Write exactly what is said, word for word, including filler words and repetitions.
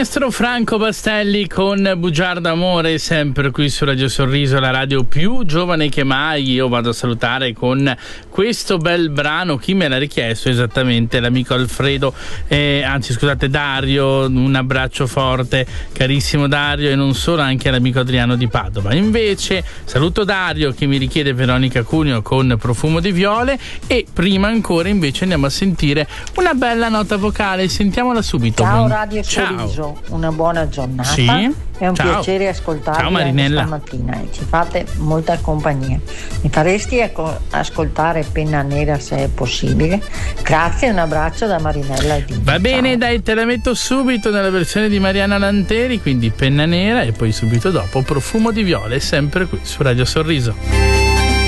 maestro Franco Bastelli con Bugiardo d'amore, sempre qui su Radio Sorriso, la radio più giovane che mai. Io vado a salutare con questo bel brano chi me l'ha richiesto esattamente, l'amico Alfredo, eh, anzi scusate Dario, un abbraccio forte, carissimo Dario, e non solo, anche all'amico Adriano di Padova. Invece saluto Dario che mi richiede Veronica Cuneo con Profumo di viole, e prima ancora invece andiamo a sentire una bella nota vocale, sentiamola subito. Ciao Radio Ciao. Sorriso, una buona giornata. Sì. È un Ciao. piacere ascoltarvi. Ciao Marinella. Stamattina e ci fate molta compagnia. Mi faresti ecco, ascoltare Penna Nera se è possibile? Grazie, un abbraccio da Marinella e Dino. Va bene, Ciao. dai, te la metto subito nella versione di Mariana Lanteri, quindi Penna Nera, e poi subito dopo Profumo di viole, sempre qui su Radio Sorriso.